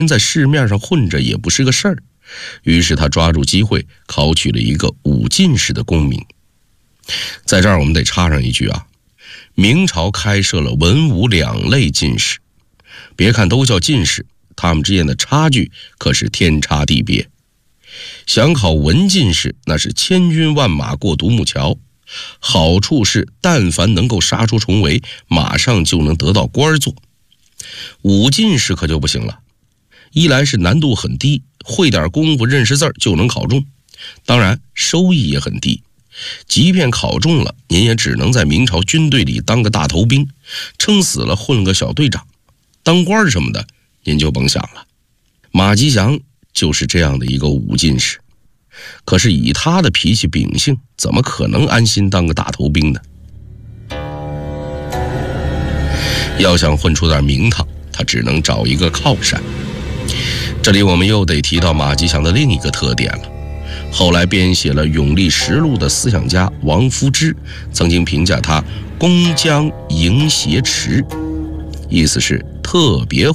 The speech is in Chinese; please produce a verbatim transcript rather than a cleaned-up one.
在市面上混着也不是个事儿，于是他抓住机会考取了一个武进士的功名。在这儿我们得插上一句啊，明朝开设了文武两类进士，别看都叫进士，他们之间的差距可是天差地别。想考文进士，那是千军万马过独木桥，好处是但凡能够杀出重围，马上就能得到官做。武进士可就不行了，一来是难度很低，会点功夫认识字就能考中，当然收益也很低，即便考中了，您也只能在明朝军队里当个大头兵，撑死了混个小队长，当官什么的您就甭想了。马吉祥就是这样的一个武进士，可是以他的脾气秉性，怎么可能安心当个大头兵呢？要想混出点名堂，他只能找一个靠山。这里我们又得提到马吉祥的另一个特点了。后来编写了《永历实录》的思想家王夫之曾经评价他工将迎挟持，意思是特别